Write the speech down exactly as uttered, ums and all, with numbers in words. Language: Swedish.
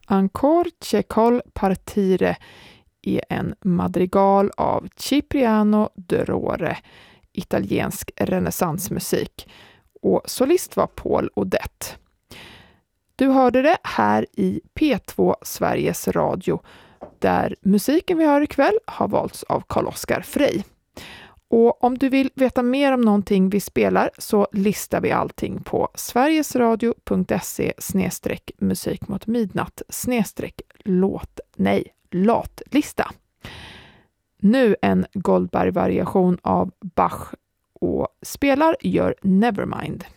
Ancor c'è col partire är en madrigal av Cipriano de Rore, italiensk renässansmusik. Och solist var Paul Odette. Du hörde det här i P två Sveriges Radio, där musiken vi hör ikväll har valts av Carl-Oskar Frey. Och om du vill veta mer om någonting vi spelar så listar vi allting på sverigesradio.se snedstreck musik mot midnatt snedstreck låt, nej, latlista. Nu en Goldberg-variation av Bach, och spelar gör Nevermind.